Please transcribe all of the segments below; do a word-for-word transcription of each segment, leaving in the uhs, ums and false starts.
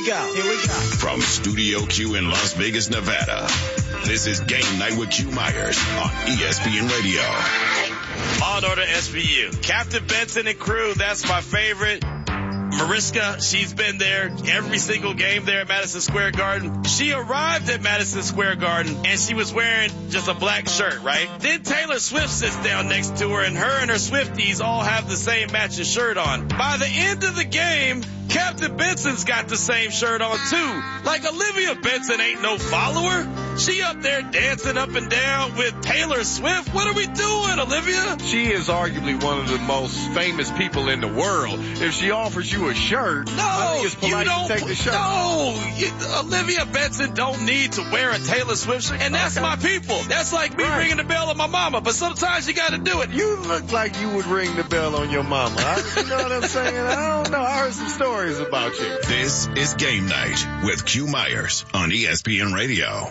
we go. Here we go. From Studio Q in Las Vegas, Nevada, this is Game Night with Q Myers on E S P N Radio. Law and Order S V U. Captain Benson and crew, that's my favorite. Mariska, she's been there every single game there at Madison Square Garden. She arrived at Madison Square Garden and she was wearing just a black shirt, right? Then Taylor Swift sits down next to her and her and her Swifties all have the same matching shirt on. By the end of the game, Captain Benson's got the same shirt on too. Like Olivia Benson ain't no follower. She up there dancing up and down with Taylor Swift. What are we doing, Olivia? She is arguably one of the most famous people in the world. If she offers you a shirt, no, I think it's polite you don't, to take the shirt. No, you, Olivia Benson don't need to wear a Taylor Swift shirt. And that's okay. My people. That's like me right. ringing the bell on my mama. But sometimes you got to do it. You look like you would ring the bell on your mama. I, you know what I'm saying? I don't know. I heard some stories about you. This is Game Night with Q Myers on E S P N Radio.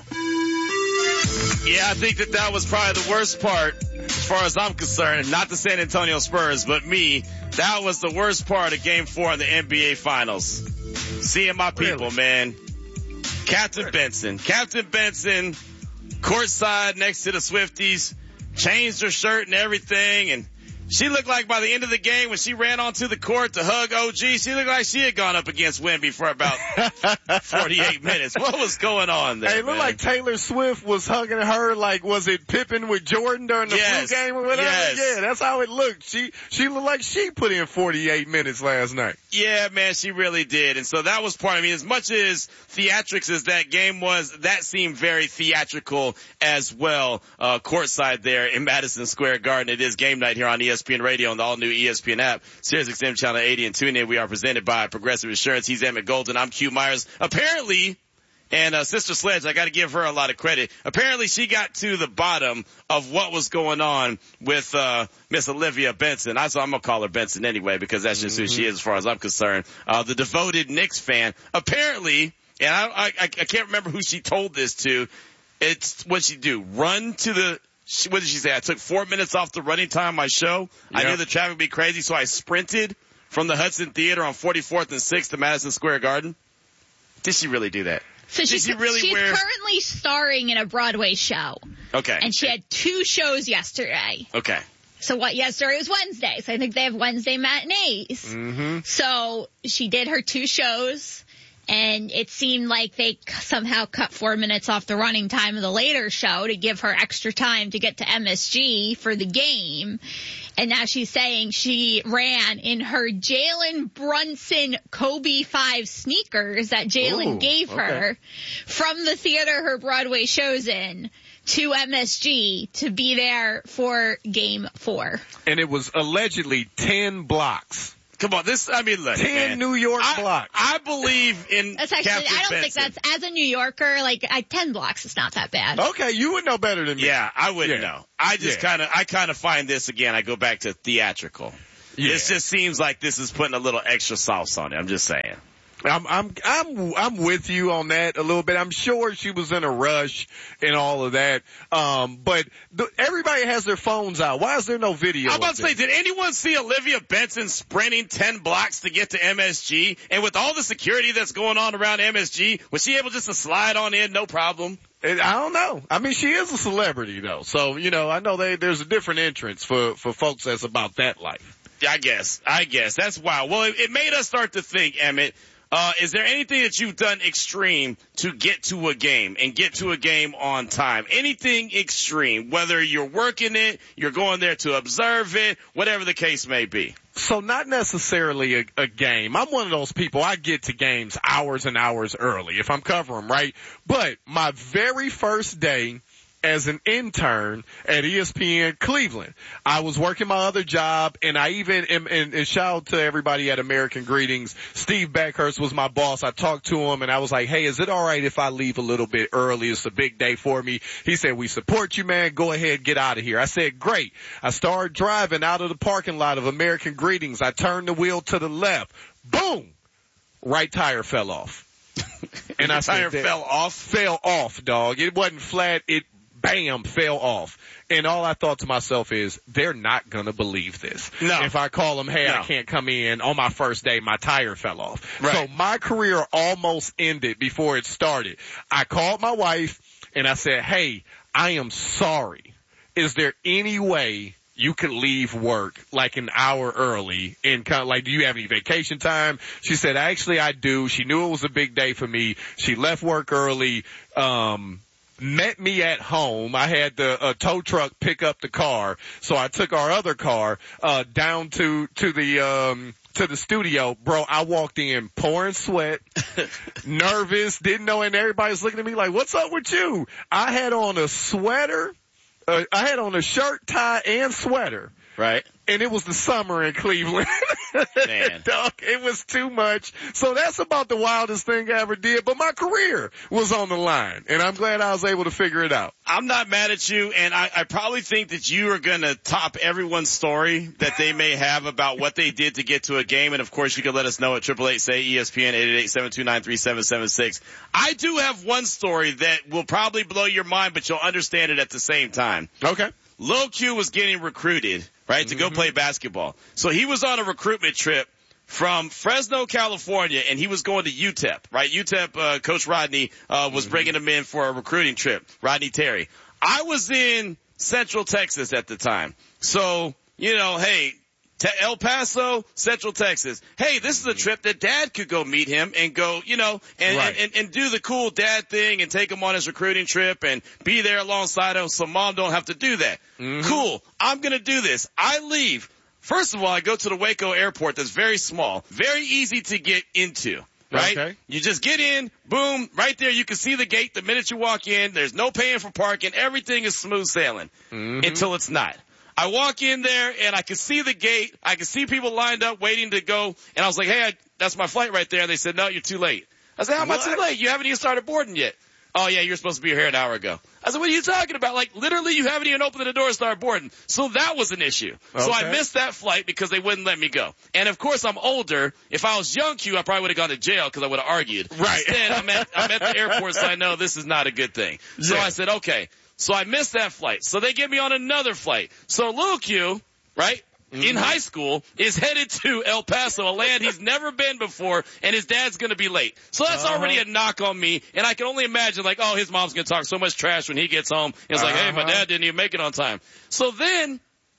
Yeah, I think that that was probably the worst part as far as I'm concerned. Not the San Antonio Spurs, but me. That was the worst part of Game four in the N B A Finals. Seeing my people, really? man. Captain really? Benson. Captain Benson, courtside next to the Swifties, changed her shirt and everything, and she looked like by the end of the game when she ran onto the court to hug O G, she looked like she had gone up against Wemby for about forty-eight minutes. What was going on there? Hey, it looked like Taylor Swift was hugging her like, was it Pippen with Jordan during the yes. flu game or whatever? Yes. Yeah, that's how it looked. She, she looked like she put in forty-eight minutes last night. Yeah, man, she really did. And so that was part of me. As much as theatrics as that game was, that seemed very theatrical as well, uh, courtside there in Madison Square Garden. It is Game Night here on E S P N Radio and the all-new E S P N app, Sirius X M Channel eighty and TuneIn. We are presented by Progressive Insurance. He's Emmett Golden. I'm Q Myers. Apparently, and uh, Sister Sledge, I got to give her a lot of credit. Apparently, she got to the bottom of what was going on with uh Miss Olivia Benson. I, so I'm going to call her Benson anyway because that's just mm-hmm. who she is as far as I'm concerned. Uh, the devoted Knicks fan. Apparently, and I, I, I can't remember who she told this to, it's what she do. Run to the... She, what did she say? I took four minutes off the running time of my show. Yep. I knew the traffic would be crazy, so I sprinted from the Hudson Theater on forty-fourth and sixth to Madison Square Garden. Did she really do that? So did she's, she really she's wear... currently starring in a Broadway show. Okay. And she had two shows yesterday. Okay. So what, yesterday was Wednesday, so I think they have Wednesday matinees. Mm-hmm. So she did her two shows. And it seemed like they somehow cut four minutes off the running time of the later show to give her extra time to get to M S G for the game. And now she's saying she ran in her Jalen Brunson Kobe five sneakers that Jalen gave okay. her from the theater her Broadway show's in to M S G to be there for game four. And it was allegedly ten blocks. Come on, this, I mean, look, Ten man, New York I, blocks. I believe in That's actually, Captain I don't Benson. think that's, as a New Yorker, like, I, ten blocks is not that bad. Okay, you would know better than me. Yeah, I wouldn't yeah. know. I just yeah. kind of, I kind of find this, again, I go back to theatrical. Yeah. This just seems like this is putting a little extra sauce on it. I'm just saying. I'm, I'm, I'm, I'm with you on that a little bit. I'm sure she was in a rush and all of that. Um, but the, everybody has their phones out. Why is there no video? I'm about to say, did anyone see Olivia Benson sprinting ten blocks to get to M S G? And with all the security that's going on around M S G, was she able just to slide on in, no problem? I don't know. I mean, she is a celebrity though. So, you know, I know they, there's a different entrance for, for folks that's about that life. I guess. I guess. That's wild. Well, it, it made us start to think, Emmett, Uh, is there anything that you've done extreme to get to a game and get to a game on time? Anything extreme, whether you're working it, you're going there to observe it, whatever the case may be. So not necessarily a, a game. I'm one of those people, I get to games hours and hours early if I'm covering, right? But my very first day as an intern at E S P N Cleveland, I was working my other job, and I even, and, and, and shout out to everybody at American Greetings. Steve Backhurst was my boss. I talked to him, and I was like, hey, is it all right if I leave a little bit early? It's a big day for me. He said, we support you, man. Go ahead, get out of here. I said, great. I started driving out of the parking lot of American Greetings. I turned the wheel to the left. Boom! Right tire fell off. And I tire fell off? Fell off, dog. It wasn't flat. It bam, fell off. And all I thought to myself is, they're not going to believe this. No. If I call them, hey, no. I can't come in on my first day, my tire fell off. Right. So my career almost ended before it started. I called my wife and I said, hey, I am sorry. Is there any way you could leave work like an hour early and kind of like, do you have any vacation time? She said, actually I do. She knew it was a big day for me. She left work early, um, met me at home. I had the uh, tow truck pick up the car. So I took our other car, uh, down to, to the, um, to the studio. Bro, I walked in pouring sweat, nervous, didn't know, and everybody's looking at me like, what's up with you? I had on a sweater. Uh, I had on a shirt, tie, and sweater. Right. And it was the summer in Cleveland. Man. Dog, it was too much. So that's about the wildest thing I ever did. But my career was on the line. And I'm glad I was able to figure it out. I'm not mad at you, and I, I probably think that you are going to top everyone's story that they may have about what they did to get to a game. And, of course, you can let us know at eight eight eight, S A Y, E S P N, eight eight eight, seven two nine, three seven seven six. I do have one story that will probably blow your mind, but you'll understand it at the same time. Okay. Lil Q was getting recruited, right, to mm-hmm. go play basketball. So he was on a recruitment trip from Fresno, California, and he was going to U T E P, right? U T E P, uh, Coach Rodney, uh, was mm-hmm. bringing him in for a recruiting trip, Rodney Terry. I was in Central Texas at the time. So, you know, hey, Te- El Paso, Central Texas. Hey, this is a trip that Dad could go meet him and go, you know, and, right. and, and, and do the cool dad thing and take him on his recruiting trip and be there alongside him so Mom don't have to do that. Mm-hmm. Cool. I'm going to do this. I leave. First of all, I go to the Waco airport that's very small, very easy to get into. Right? Okay. You just get in, boom, right there. You can see the gate the minute you walk in. There's no paying for parking. Everything is smooth sailing mm-hmm. until it's not. I walk in there and I can see the gate. I can see people lined up waiting to go. And I was like, hey, I, that's my flight right there. And they said, no, you're too late. I said, how am I too late? You haven't even started boarding yet. Oh, yeah, you're supposed to be here an hour ago. I said, what are you talking about? Like, literally, you haven't even opened the door and started boarding. So that was an issue. Okay. So I missed that flight because they wouldn't let me go. And, of course, I'm older. If I was young Q, I probably would have gone to jail because I would have argued. Right. Instead, I'm at, I'm at the airport, so I know this is not a good thing. So yeah. I said, okay. So I missed that flight. So they get me on another flight. So Lil Q, right? Mm-hmm. In high school, is headed to El Paso, a land he's never been before, and his dad's going to be late. So that's uh-huh. already a knock on me, and I can only imagine, like, oh, his mom's going to talk so much trash when he gets home. It's uh-huh. like, hey, my dad didn't even make it on time. So then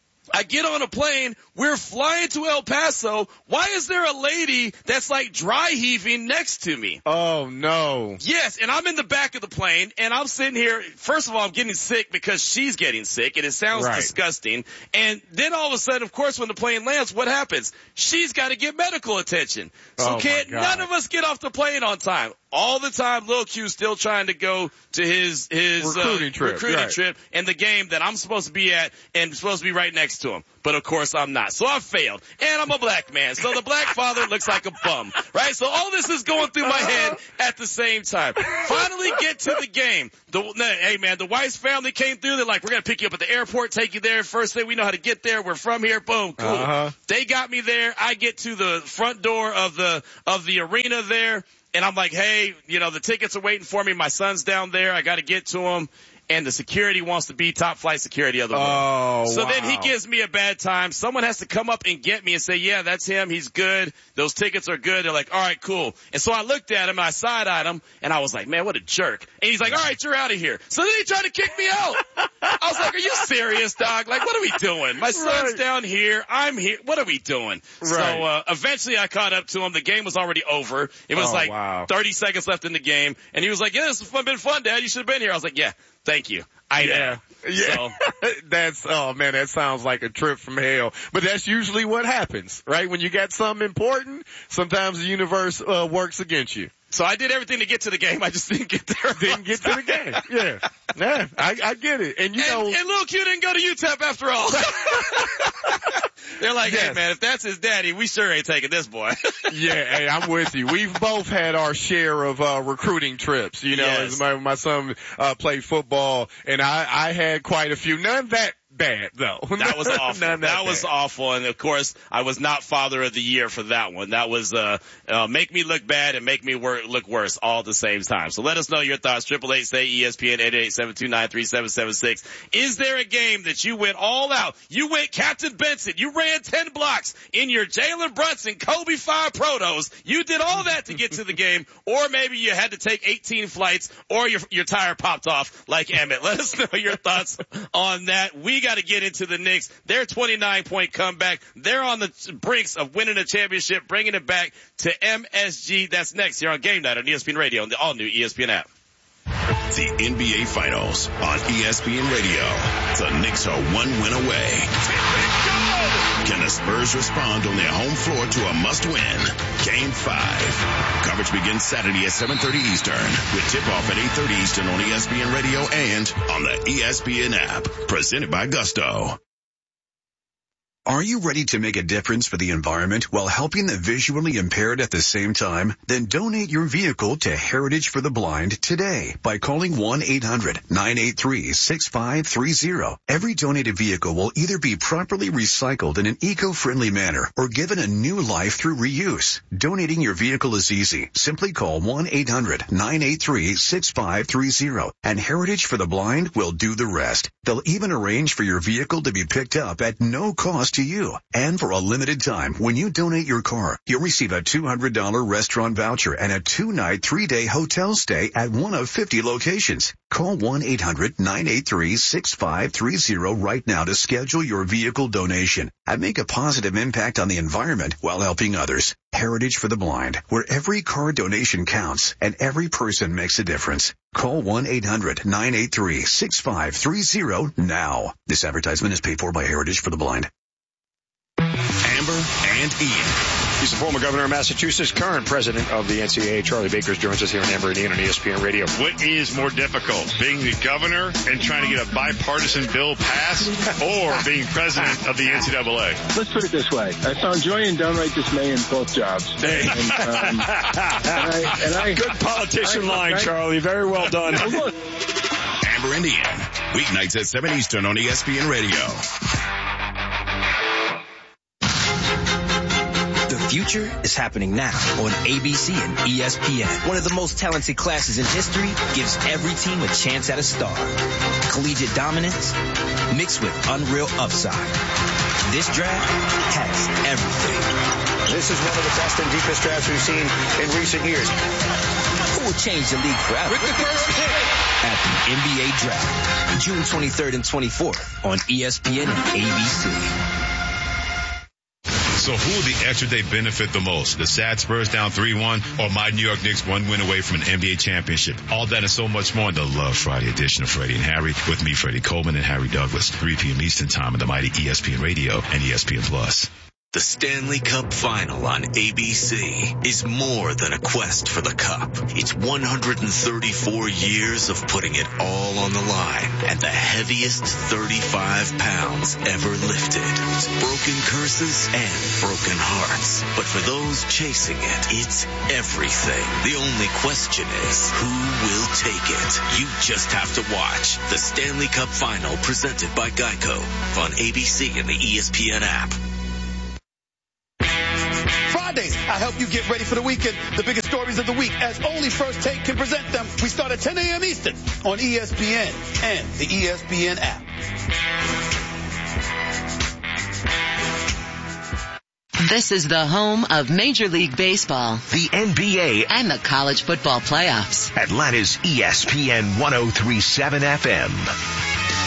I get on a plane. We're flying to El Paso. Why is there a lady that's like dry heaving next to me? Oh, no. Yes, and I'm in the back of the plane, and I'm sitting here. First of all, I'm getting sick because she's getting sick, and it sounds right. disgusting. And then all of a sudden, of course, when the plane lands, what happens? She's got to get medical attention. So oh can't none of us get off the plane on time. All the time, Lil Q's still trying to go to his his recruiting, uh, trip, recruiting right. trip and the game that I'm supposed to be at and supposed to be right next to him. But of course I'm not. So I failed. And I'm a black man. So the black father looks like a bum. Right? So all this is going through my head at the same time. Finally get to the game. The, hey man, the Weiss family came through. They're like, we're going to pick you up at the airport, take you there. First thing we know how to get there. We're from here. Boom. Cool. Uh-huh. They got me there. I get to the front door of the, of the arena there. And I'm like, hey, you know, the tickets are waiting for me. My son's down there. I got to get to him. And the security wants to be top flight security of the room. Oh, so wow. then he gives me a bad time. Someone has to come up and get me and say, yeah, that's him. He's good. Those tickets are good. They're like, all right, cool. And so I looked at him and I side-eyed him and I was like, man, what a jerk. And he's like, all right, you're out of here. So then he tried to kick me out. I was like, are you serious, dog? Like, what are we doing? My son's right. down here. I'm here. What are we doing? Right. So uh, eventually I caught up to him. The game was already over. It was oh, like wow. thirty seconds left in the game. And he was like, yeah, this has been fun, Dad. You should have been here. I was like, yeah, thank you. I yeah. know. Yeah. So. That's, oh man, that sounds like a trip from hell. But that's usually what happens, right? When you got something important, sometimes the universe uh, works against you. So I did everything to get to the game. I just didn't get there. Didn't get to the game. Yeah. Yeah. I, I get it. And you and, know. And Lil Q didn't go to U T E P after all. They're like, yes. hey man, if that's his daddy, we sure ain't taking this boy. Yeah, hey, I'm with you. We've both had our share of uh recruiting trips. You know, yes. as my my son uh played football, and I I had quite a few. None that bad, though. That was awful. that that was bad. awful. And, of course, I was not Father of the Year for that one. That was uh, uh make me look bad and make me work, look worse all at the same time. So let us know your thoughts. Triple eight say E S P N, eight eight eight, seven two nine, three seven seven six. Is there a game that you went all out? You went Captain Benson. You ran ten blocks in your Jalen Brunson Kobe five Protos. You did all that to get to the game. Or maybe you had to take eighteen flights or your, your tire popped off like Emmett. Let us know your thoughts on that. We got to get into the Knicks. Their twenty-nine point comeback. They're on the brinks of winning a championship, bringing it back to M S G. That's next here on Game Night on E S P N Radio and the all-new E S P N app. The N B A Finals on E S P N Radio. The Knicks are one win away. Can the Spurs respond on their home floor to a must-win? Game five. Coverage begins Saturday at seven thirty Eastern with tip-off at eight thirty Eastern on E S P N Radio and on the E S P N app. Presented by Gusto. Are you ready to make a difference for the environment while helping the visually impaired at the same time? Then donate your vehicle to Heritage for the Blind today by calling one eight hundred, nine eight three, six five three zero. Every donated vehicle will either be properly recycled in an eco-friendly manner or given a new life through reuse. Donating your vehicle is easy. Simply call one eight hundred, nine eight three, six five three zero and Heritage for the Blind will do the rest. They'll even arrange for your vehicle to be picked up at no cost to you. And for a limited time, when you donate your car, you'll receive a two hundred dollars restaurant voucher and a two-night, three-day hotel stay at one of fifty locations. Call one eight hundred, nine eight three, six five three zero right now to schedule your vehicle donation and make a positive impact on the environment while helping others. Heritage for the Blind, where every car donation counts and every person makes a difference. Call one eight hundred, nine eight three, six five three zero now. This advertisement is paid for by Heritage for the Blind. Amber and Ian. He's the former governor of Massachusetts, current president of the N C double A. Charlie Bakers joins us here in Amber and Ian on E S P N Radio. What is more difficult, being the governor and trying to get a bipartisan bill passed, or being president of the N C double A? Let's put it this way. I found joy and downright dismay in both jobs. Hey. And, um, and I, and I, Good politician I, line, I, Charlie. Very well done. Amber and Ian. Weeknights at seven Eastern on E S P N Radio. The future is happening now on A B C and E S P N. One of the most talented classes in history gives every team a chance at a star. Collegiate dominance mixed with unreal upside. This draft has everything. This is one of the best and deepest drafts we've seen in recent years. Who will change the league forever? With the first pick at the N B A Draft, June twenty-third and twenty-fourth on E S P N and A B C. So who will the extra day benefit the most? The sad Spurs down three one or my New York Knicks one win away from an N B A championship? All that and so much more in the Love Friday edition of Freddie and Harry with me, Freddie Coleman and Harry Douglas, three p.m. Eastern Time on the mighty E S P N Radio and E S P N Plus. The Stanley Cup Final on A B C is more than a quest for the cup. It's one hundred thirty-four years of putting it all on the line and the heaviest thirty-five pounds ever lifted. Broken curses and broken hearts. But for those chasing it, it's everything. The only question is, who will take it? You just have to watch the Stanley Cup Final presented by Geico on A B C and the E S P N app. Fridays, I help you get ready for the weekend. The biggest stories of the week, as only First Take can present them. We start at ten a.m. Eastern on E S P N and the E S P N app. This is the home of Major League Baseball, the N B A, and the college football playoffs. Atlanta's E S P N one oh three point seven F M.